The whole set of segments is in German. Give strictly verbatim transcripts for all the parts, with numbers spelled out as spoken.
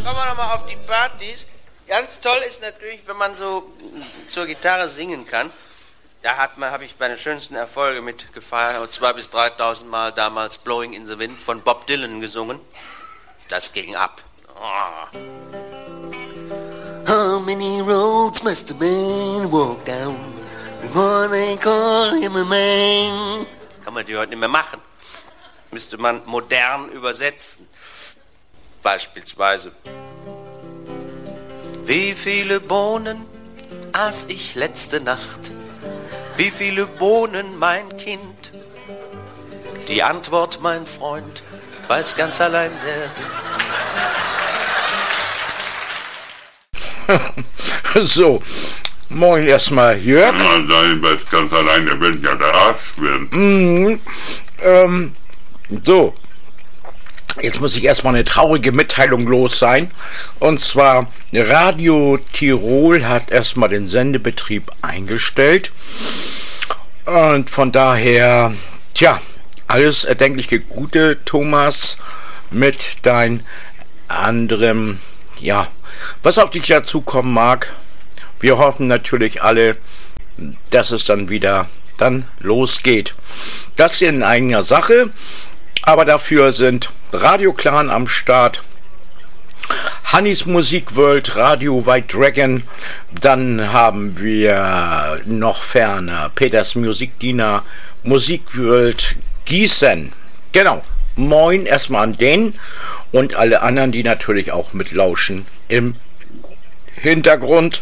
kommen wir nochmal auf die Partys. Ganz toll ist natürlich, wenn man so zur Gitarre singen kann. Da hat man, habe ich meine schönsten Erfolge mit gefeiert, zwei bis dreitausend Mal damals Blowing in the Wind von Bob Dylan gesungen. Das ging ab. Oh. How many roads must a man walk down before they call him a man? Kann man die heute nicht mehr machen. Müsste man modern übersetzen. Beispielsweise. Wie viele Bohnen aß ich letzte Nacht? Wie viele Bohnen, mein Kind? Die Antwort, mein Freund, weiß ganz allein der. So, moin erstmal, Jörg. Ja, sein weiß ganz allein, der will ja der Arsch werden. Mhm, ähm, so. Jetzt muss ich erstmal eine traurige Mitteilung los sein. Und zwar, Radio Tirol hat erstmal den Sendebetrieb eingestellt. Und von daher, tja, alles erdenkliche Gute, Thomas, mit dein anderem, ja, was auf dich dazukommen mag. Wir hoffen natürlich alle, dass es dann wieder dann losgeht. Das in eigener Sache. Aber dafür sind Radio Clan am Start, Hannis Musik World, Radio White Dragon, dann haben wir noch ferner Peters Musikdiener, Musik World Gießen. Genau, moin erstmal an den und alle anderen, die natürlich auch mitlauschen im Hintergrund,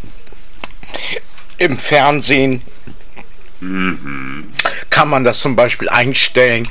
im Fernsehen. Mhm. Kann man das zum Beispiel einstellen,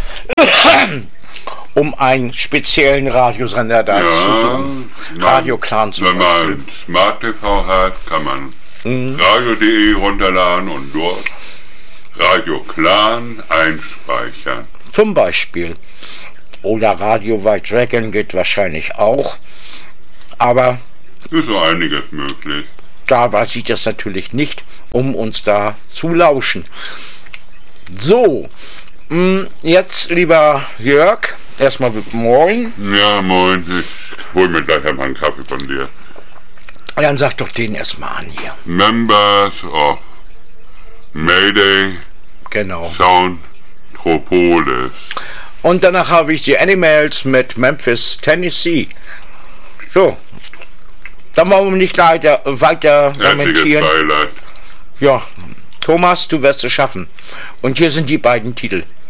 um einen speziellen Radiosender da ja, zu suchen. Radio Clan zum Wenn Beispiel. Man Smart T V hat, kann man mhm. radio punkt de runterladen und dort Radio Clan einspeichern. Zum Beispiel. Oder Radio White Dragon geht wahrscheinlich auch. Aber ist so einiges möglich. Da weiß ich das natürlich nicht, um uns da zu lauschen. So, jetzt, lieber Jörg, erstmal moin. Ja, moin. Ich hol mir gleich einmal einen Kaffee von dir. Dann sag doch den erstmal an hier. Members of Mayday. Genau. Sound Tropolis. Und danach habe ich die Animals mit Memphis, Tennessee. So. Dann wollen wir nicht weiter, weiter lamentieren. Ja, Thomas, du wirst es schaffen. Und hier sind die beiden Titel.